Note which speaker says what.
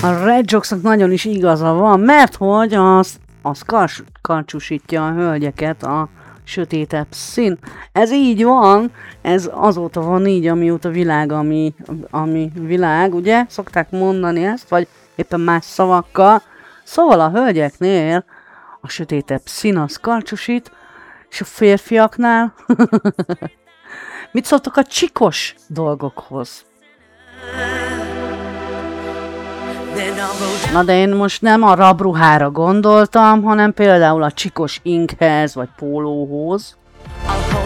Speaker 1: A Red Jocksnak nagyon is igaza van, mert hogy az karcsúsítja a hölgyeket a sötétebb szín. Ez így van, ez azóta van így, amióta világ, ami világ, ugye? Szokták mondani ezt, vagy éppen más szavakkal. Szóval a hölgyeknél a sötétebb szín az karcsúsít, és a férfiaknál mit szóltok a csikos dolgokhoz? Na de én most nem a rabruhára gondoltam, hanem például a csikos inkhez vagy pólóhoz.